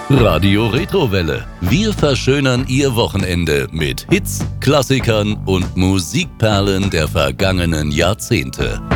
Radio Retrowelle. Wir verschönern Ihr Wochenende mit Hits, Klassikern und Musikperlen der vergangenen Jahrzehnte.